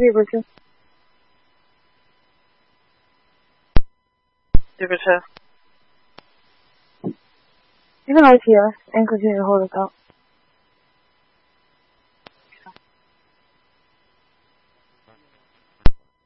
一会儿去。 对不起。 一个老铁，俺可去以后的到。